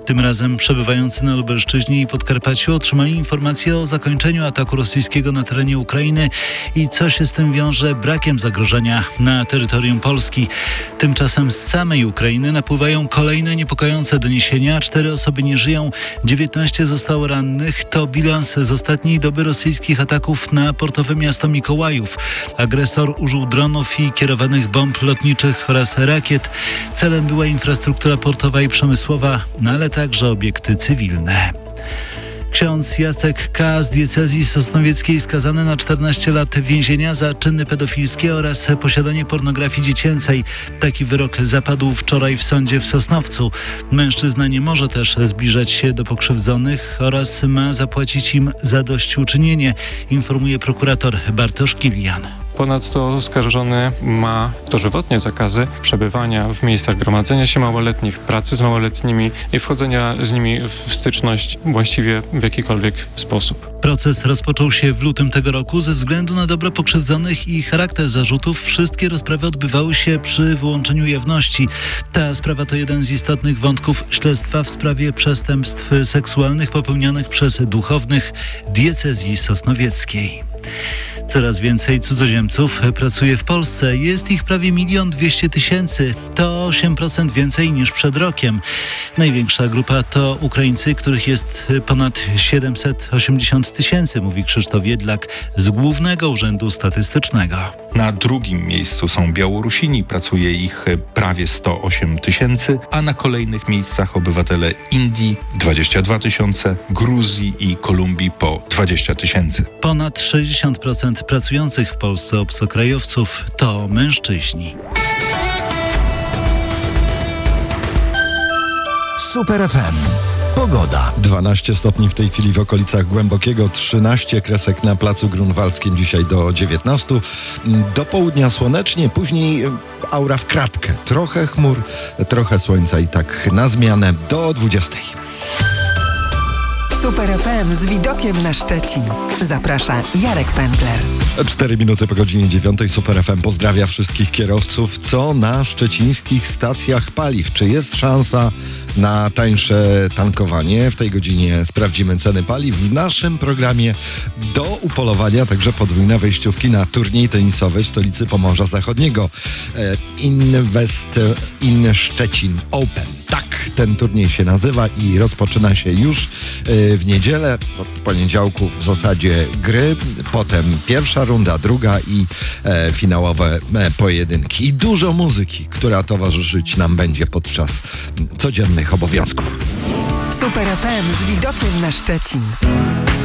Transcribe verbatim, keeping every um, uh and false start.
Tym razem przebywający na Lubelszczyźnie i Podkarpaciu otrzymali informację o zakończeniu ataku rosyjskiego na terenie Ukrainy i co się z tym wiąże brakiem zagrożenia na terytorium Polski. Tymczasem z samej Ukrainy napływają kolejne niepokojące doniesienia. Cztery osoby nie żyją, dziewiętnaście zostało rannych. To bilans z ostatniej doby rosyjskich ataków na portowe miasto Mikołajów. Agresor użył dronów i kierowanych bomb lotniczych oraz rakiet. Celem była infrastruktura portowa i przemysłowa, no ale także obiekty cywilne. Ksiądz Jacek K. z diecezji sosnowieckiej skazany na czternaście lat więzienia za czyny pedofilskie oraz posiadanie pornografii dziecięcej. Taki wyrok zapadł wczoraj w sądzie w Sosnowcu. Mężczyzna nie może też zbliżać się do pokrzywdzonych oraz ma zapłacić im zadośćuczynienie, informuje prokurator Bartosz Kilian. Ponadto oskarżony ma dożywotnie zakazy przebywania w miejscach gromadzenia się małoletnich, pracy z małoletnimi i wchodzenia z nimi w styczność właściwie w jakikolwiek sposób. Proces rozpoczął się w lutym tego roku. Ze względu na dobro pokrzywdzonych i charakter zarzutów wszystkie rozprawy odbywały się przy wyłączeniu jawności. Ta sprawa to jeden z istotnych wątków śledztwa w sprawie przestępstw seksualnych popełnionych przez duchownych diecezji sosnowieckiej. Coraz więcej cudzoziemców pracuje w Polsce. Jest ich prawie milion dwieście tysięcy. To osiem procent więcej niż przed rokiem. Największa grupa to Ukraińcy, których jest ponad siedemset osiemdziesiąt tysięcy, mówi Krzysztof Jedlak z Głównego Urzędu Statystycznego. Na drugim miejscu są Białorusini, pracuje ich prawie sto osiem tysięcy, a na kolejnych miejscach obywatele Indii dwadzieścia dwa tysiące, Gruzji i Kolumbii po dwadzieścia tysięcy. Ponad sześćdziesiąt procent pracujących w Polsce obcokrajowców to mężczyźni. Super F M. Pogoda. dwanaście stopni w tej chwili w okolicach Głębokiego, trzynaście kresek na Placu Grunwaldzkim, dzisiaj do dziewiętnastu. Do południa słonecznie, później aura w kratkę. Trochę chmur, trochę słońca i tak na zmianę do dwudziestej. Super F M z widokiem na Szczecin. Zaprasza Jarek Pętler. Cztery minuty po godzinie dziewiątej. Super F M pozdrawia wszystkich kierowców. Co na szczecińskich stacjach paliw? Czy jest szansa na tańsze tankowanie? W tej godzinie sprawdzimy ceny paliw w naszym programie do upolowania. Także podwójne wejściówki na turniej tenisowy w stolicy Pomorza Zachodniego. Invest in Szczecin Open. Tak ten turniej się nazywa i rozpoczyna się już w niedzielę. Od poniedziałku w zasadzie gry, potem pierwsza runda, druga i e, finałowe e, pojedynki. I dużo muzyki, która towarzyszyć nam będzie podczas codziennych obowiązków. Super F M z widokiem na Szczecin.